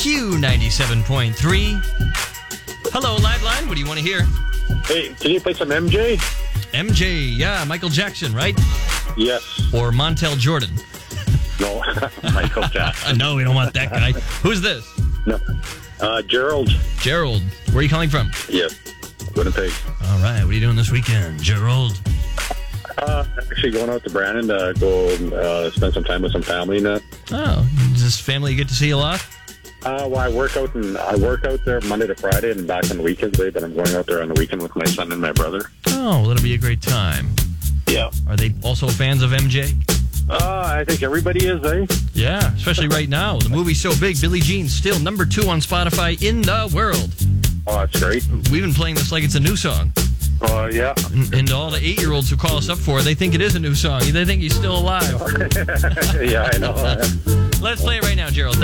Q97.3. Hello, Live Line. What do you want to hear? Hey, can you play some MJ? MJ, yeah, Michael Jackson, right? Yes. Or Montel Jordan. No, Michael Jackson. No, we don't want that guy. Who's this? No. Gerald. Gerald. Where are you calling from? Yes. Winnipeg. All right. What are you doing this weekend, Gerald? Actually going out to Brandon to go spend some time with some family and that. Oh, does this family you get to see a lot? Well, I work out there Monday to Friday and back on the weekends, but I'm going out there on the weekend with my son and my brother. Oh, well, that'll be a great time. Yeah. Are they also fans of MJ? I think everybody is, eh? Yeah, especially right now. The movie's so big, Billie Jean's still number 2 on Spotify in the world. Oh, that's great. We've been playing this like it's a new song. Oh, yeah. And all the 8-year-olds who call us up for it, they think it is a new song. They think he's still alive. Yeah, I know. Let's play it right now, Gerald.